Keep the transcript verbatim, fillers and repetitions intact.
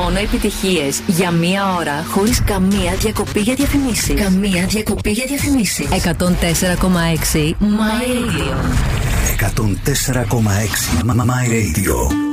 Μόνο επιτυχίες για μία ώρα χωρίς καμία διακοπή για διαφημίσεις. Καμία διακοπή για διαφημίσεις. εκατόν τέσσερα κόμμα έξι My Radio. εκατόν τέσσερα κόμμα έξι My Radio.